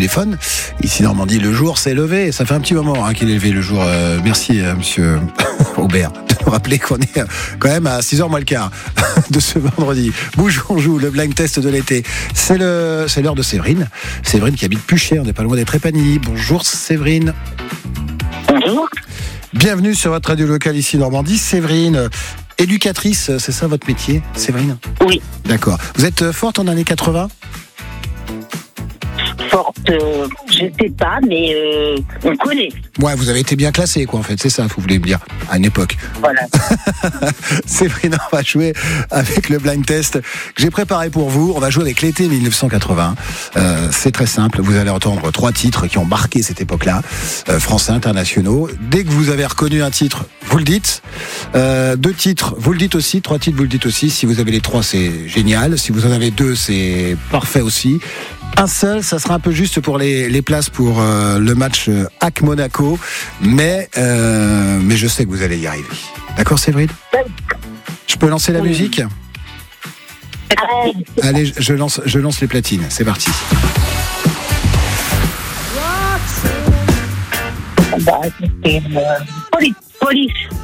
téléphone. Ici Normandie, le jour s'est levé. Ça fait un petit moment qu'il est levé le jour. Merci monsieur Aubert de nous rappeler qu'on est quand même à 6h moins le quart de ce vendredi. Bouge, on joue, le blind test de l'été. C'est l'heure de Séverine. Séverine qui habite Puchet, on n'est pas loin d'être Épanigny. Bonjour Séverine. Bonjour. Bienvenue sur votre radio locale ici Normandie. Séverine, éducatrice, c'est ça votre métier, Séverine ? Oui. D'accord. Vous êtes forte en années 80 ? Forte, je sais pas, mais on connaît. Ouais, vous avez été bien classée, quoi, en fait. C'est ça, vous voulez me dire, à une époque. Voilà. Séverine, on va jouer avec le blind test que j'ai préparé pour vous. On va jouer avec l'été 1980. C'est très simple. Vous allez entendre 3 titres qui ont marqué cette époque-là, français, internationaux. Dès que vous avez reconnu un titre, vous le dites. 2 titres, vous le dites aussi. 3 titres, vous le dites aussi. Si vous avez les 3, c'est génial. Si vous en avez 2, c'est parfait aussi. Un seul, ça sera un peu juste pour les places pour le match AC-Monaco, mais je sais que vous allez y arriver. D'accord, Séverine ? Je peux lancer la musique ? Allez, je lance les platines. C'est parti. Police.